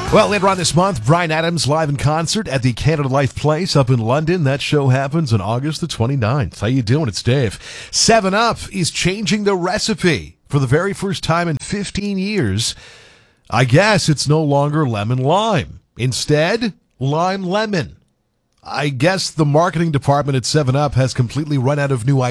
Well, later on this month, Bryan Adams live in concert at the Canada Life Place up in London. That show happens on August the 29th. How you doing? It's Dave. 7-Up is changing the recipe for the very first time in 15 years. I guess it's no longer lemon lime. Instead, lime lemon. I guess the marketing department at 7-Up has completely run out of new ideas.